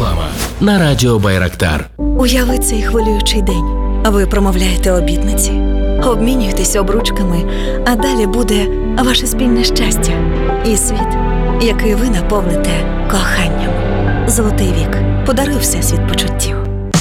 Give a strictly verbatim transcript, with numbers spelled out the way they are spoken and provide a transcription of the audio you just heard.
Реклама на радіо Байрактар. Уяви цей хвилюючий день. Ви промовляєте обітниці, обмінюєтесь обручками, а далі буде ваше спільне щастя і світ, який ви наповните коханням. Золотий вік. Подаруй всесвіт почуттів.